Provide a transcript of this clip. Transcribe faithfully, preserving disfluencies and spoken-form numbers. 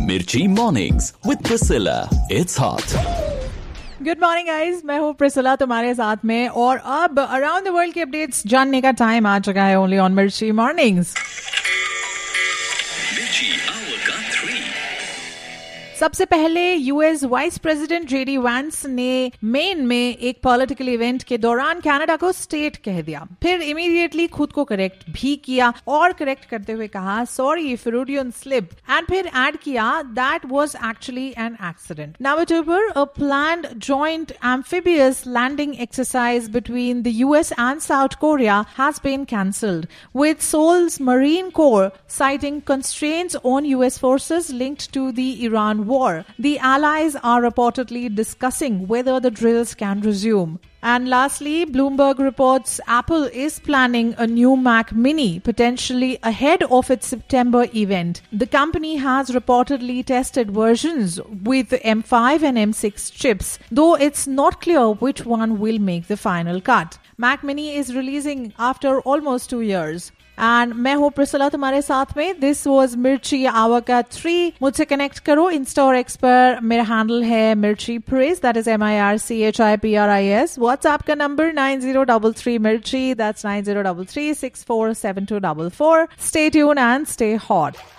Mirchi Mornings with Priscilla. It's hot. Good morning guys, मैं हूँ Priscilla तुम्हारे साथ में। और अब अराउंड द वर्ल्ड के अपडेट्स जानने का टाइम आ चुका है ओनली ऑन मिर्ची मॉर्निंग्स। सबसे पहले US vice president JD Vance ने मेन में एक पॉलिटिकल इवेंट के दौरान कनाडा को स्टेट कह दिया, फिर इमीडिएटली खुद को करेक्ट भी किया और करेक्ट करते हुए कहा सॉरी फ्रूडियन स्लिप, एंड फिर ऐड किया that was actually an accident. नवंबर पर अ planned joint एम्फिबियस landing exercise between the US and south Korea has been cancelled with Seoul's Marine Corps citing constraints on U S forces linked to the Iran war. The allies are reportedly discussing whether the drills can resume. And lastly, Bloomberg reports Apple is planning a new Mac Mini, potentially ahead of its September event. The company has reportedly tested versions with M five and M six chips, though it's not clear which one will make the final cut. Mac Mini is releasing after almost two years. And मैं हूँ Priscilla तुम्हारे साथ में। This was मिर्ची our का three. मुझसे connect करो Insta और एक्स पर। मेरा हैंडल है मिर्ची press, that is M I R C H I P R I S. WhatsApp का number nine zero double three मिर्ची, that's nine zero double three six four seven to double four. Stay tune and stay hot.